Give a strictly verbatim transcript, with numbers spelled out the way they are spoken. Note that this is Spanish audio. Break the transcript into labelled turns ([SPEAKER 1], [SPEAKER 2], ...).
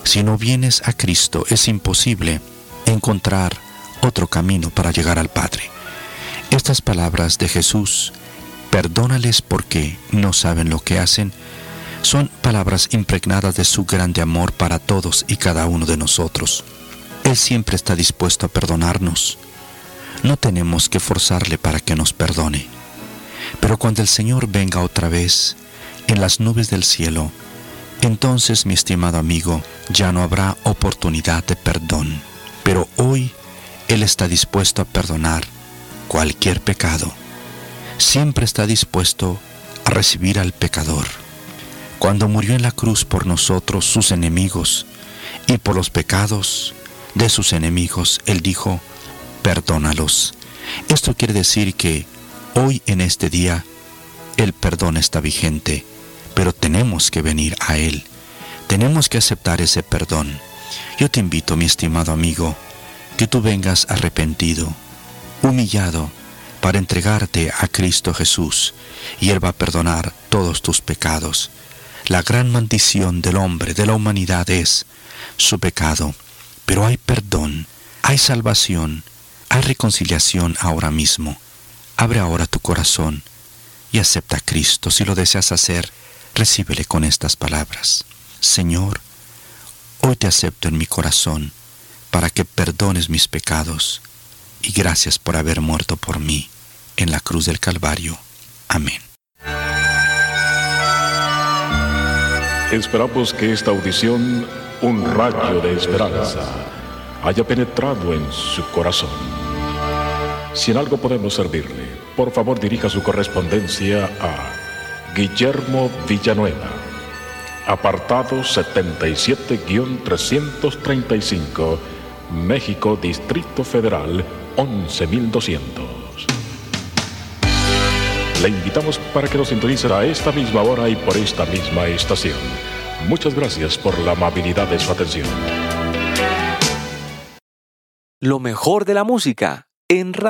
[SPEAKER 1] Si no vienes a Cristo, es imposible encontrar otro camino para llegar al Padre. Estas palabras de Jesús, perdónales porque no saben lo que hacen, son palabras impregnadas de su grande amor para todos y cada uno de nosotros. Él siempre está dispuesto a perdonarnos. No tenemos que forzarle para que nos perdone. Pero cuando el Señor venga otra vez en las nubes del cielo, entonces, mi estimado amigo, ya no habrá oportunidad de perdón. Pero hoy Él está dispuesto a perdonar cualquier pecado. Siempre está dispuesto a recibir al pecador. Cuando murió en la cruz por nosotros, sus enemigos, y por los pecados de sus enemigos, Él dijo, perdónalos. Esto quiere decir que hoy en este día el perdón está vigente, pero tenemos que venir a Él. Tenemos que aceptar ese perdón. Yo te invito, mi estimado amigo, que tú vengas arrepentido, humillado, para entregarte a Cristo Jesús, y Él va a perdonar todos tus pecados. La gran maldición del hombre, de la humanidad, es su pecado, pero hay perdón, hay salvación, hay reconciliación ahora mismo. Abre ahora tu corazón y acepta a Cristo. Si lo deseas hacer, recíbele con estas palabras. Señor, hoy te acepto en mi corazón para que perdones mis pecados, y gracias por haber muerto por mí en la cruz del Calvario. Amén.
[SPEAKER 2] Esperamos que esta audición, un rayo de esperanza, haya penetrado en su corazón. Si en algo podemos servirle, por favor dirija su correspondencia a Guillermo Villanueva, apartado setenta y siete trescientos treinta y cinco, México, Distrito Federal, once mil doscientos. Le invitamos para que nos sintonice a esta misma hora y por esta misma estación. Muchas gracias por la amabilidad de su atención.
[SPEAKER 3] Lo mejor de la música en radio.